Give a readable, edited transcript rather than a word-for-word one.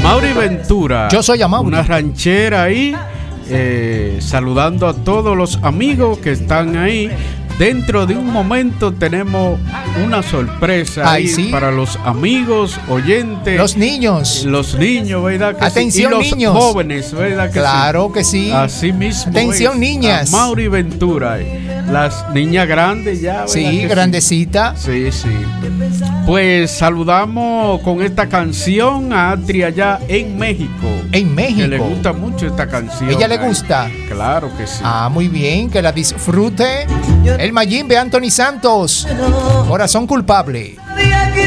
Amaury Ventura. Yo soy Amaury. Una ranchera ahí, saludando a todos los amigos que están ahí. Dentro de un momento tenemos una sorpresa ahí, ¿sí? Para los amigos, oyentes. Los niños. Los niños, ¿verdad? Que atención, sí? Y los niños. Jóvenes, ¿verdad? Que claro sí? Que sí. Así mismo. Atención, niñas. Amaury Ventura. Las niñas grandes ya, ¿verdad? Sí, grandecita. Sí. Pues saludamos con esta canción a Atri allá en México. En México. Que le gusta mucho esta canción. ¿Ella le gusta? Claro que sí. Muy bien, que la disfrute. El Mayimbe Anthony Santos. Corazón culpable.